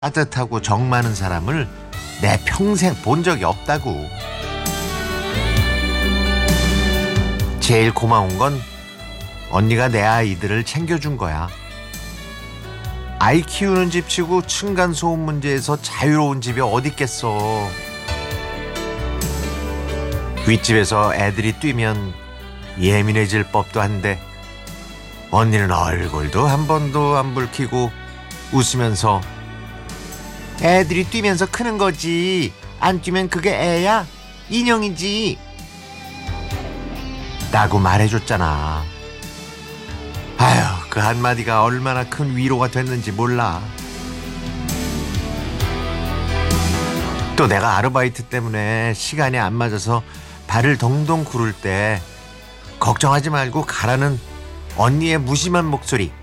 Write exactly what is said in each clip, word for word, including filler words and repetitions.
따뜻하고 정 많은 사람을 내 평생 본 적이 없다고. 제일 고마운 건 언니가 내 아이들을 챙겨준 거야. 아이 키우는 집 치고 층간소음 문제에서 자유로운 집이 어딨겠어. 윗집에서 애들이 뛰면 예민해질 법도 한데 언니는 얼굴도 한 번도 안 붉히고 웃으면서 애들이 뛰면서 크는 거지, 안 뛰면 그게 애야? 인형이지 라고 말해줬잖아. 아휴, 그 한마디가 얼마나 큰 위로가 됐는지 몰라. 또 내가 아르바이트 때문에 시간이 안 맞아서 발을 동동 구를 때 걱정하지 말고 가라는 언니의 무심한 목소리.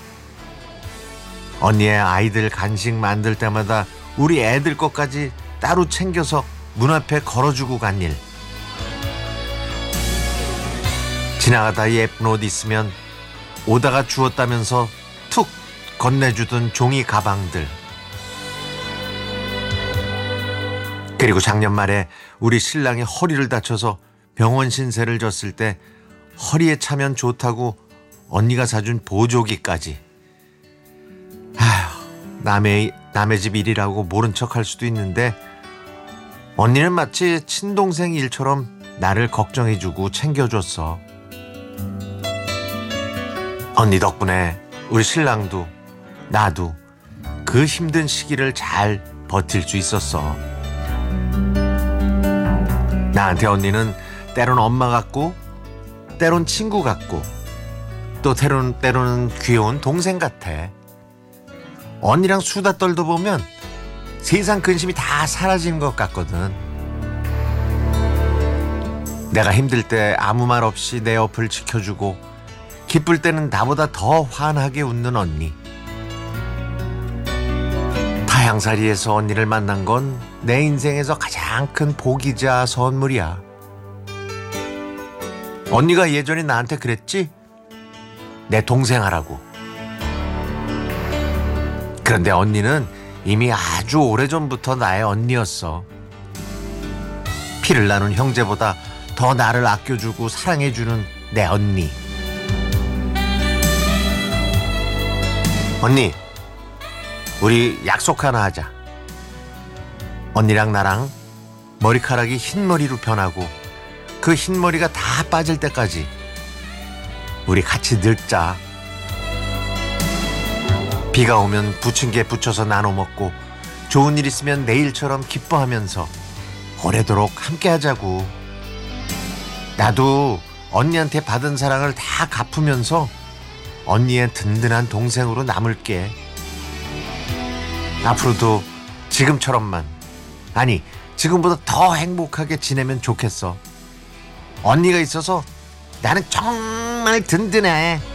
언니의 아이들 간식 만들 때마다 우리 애들 것까지 따로 챙겨서 문 앞에 걸어주고 간 일. 지나가다 예쁜 옷 있으면 오다가 주웠다면서 툭 건네주던 종이 가방들. 그리고 작년 말에 우리 신랑이 허리를 다쳐서 병원 신세를 졌을 때 허리에 차면 좋다고 언니가 사준 보조기까지. 아휴, 남의, 남의 집 일이라고 모른 척할 수도 있는데 언니는 마치 친동생 일처럼 나를 걱정해주고 챙겨줬어. 언니 덕분에 우리 신랑도 나도 그 힘든 시기를 잘 버틸 수 있었어. 나한테 언니는 때론 엄마 같고 때론 친구 같고 또 때론, 때로는 귀여운 동생 같아. 언니랑 수다 떨다 보면 세상 근심이 다 사라지는 것 같거든. 내가 힘들 때 아무 말 없이 내 옆을 지켜주고 기쁠 때는 나보다 더 환하게 웃는 언니. 타향살이에서 언니를 만난 건 내 인생에서 가장 큰 복이자 선물이야. 언니가 예전에 나한테 그랬지? 내 동생 하라고. 그런데 언니는 이미 아주 오래전부터 나의 언니였어. 피를 나눈 형제보다 더 나를 아껴주고 사랑해주는 내 언니. 언니, 우리 약속 하나 하자. 언니랑 나랑 머리카락이 흰머리로 변하고 그 흰머리가 다 빠질 때까지 우리 같이 늙자. 비가 오면 부침개 부쳐서 나눠 먹고 좋은 일 있으면 내일처럼 기뻐하면서 오래도록 함께 하자고. 나도 언니한테 받은 사랑을 다 갚으면서 언니의 든든한 동생으로 남을게. 앞으로도 지금처럼만, 아니 지금보다 더 행복하게 지내면 좋겠어. 언니가 있어서 나는 정말 든든해.